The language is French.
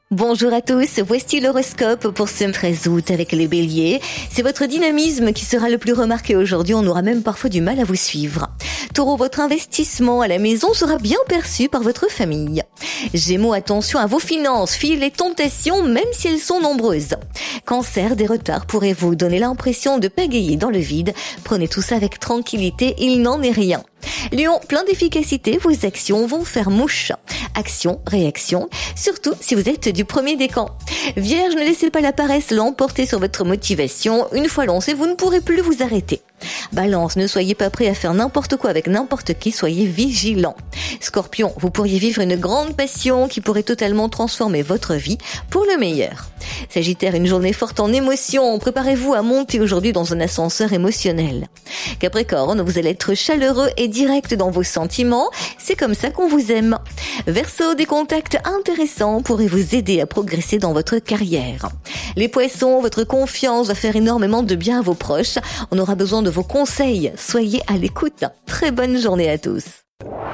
Bonjour à tous, voici l'horoscope pour ce 13 août avec les béliers. C'est votre dynamisme qui sera le plus remarqué aujourd'hui, on aura même parfois du mal à vous suivre. Taureau, votre investissement à la maison sera bien perçu par votre famille. Gémeaux, attention à vos finances, fuyez les tentations même si elles sont nombreuses. Cancer, des retards pourraient vous donner l'impression de pagayer dans le vide. Prenez tout ça avec tranquillité, il n'en est rien. Lion, plein d'efficacité, vos actions vont faire mouche. Action, réaction, surtout si vous êtes du premier décan. Vierge, ne laissez pas la paresse l'emporter sur votre motivation. Une fois lancé, vous ne pourrez plus vous arrêter. Balance, ne soyez pas prêt à faire n'importe quoi avec n'importe qui, soyez vigilant. Scorpion, vous pourriez vivre une grande passion qui pourrait totalement transformer votre vie pour le meilleur. Sagittaire, une journée forte en émotions, préparez-vous à monter aujourd'hui dans un ascenseur émotionnel. Capricorne, vous allez être chaleureux et direct dans vos sentiments, c'est comme ça qu'on vous aime. Verseau, des contacts intéressants pourraient vous aider à progresser dans votre carrière. Les poissons, votre confiance va faire énormément de bien à vos proches, on aura besoin de vos conseils, soyez à l'écoute. Très bonne journée à tous.